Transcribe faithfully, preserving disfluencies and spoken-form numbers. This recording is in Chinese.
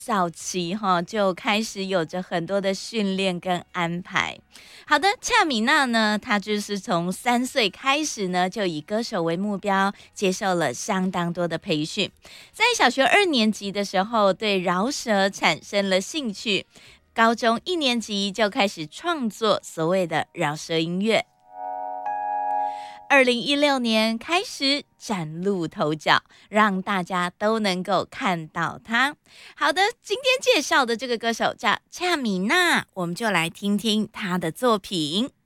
早期哈就开始有着很多的训练跟安排。好的，恰米娜呢，她就是从三岁开始呢，就以歌手为目标，接受了相当多的培训。在小学二年级的时候，对饶舌产生了兴趣，高中一年级就开始创作所谓的饶舌音乐。二零一六年开始崭露头角，让大家都能够看到他。好的，今天介绍的这个歌手叫恰米娜，我们就来听听他的作品。